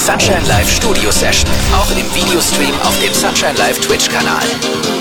Sunshine Live Studio Session, auch im Videostream auf dem Sunshine Live Twitch-Kanal.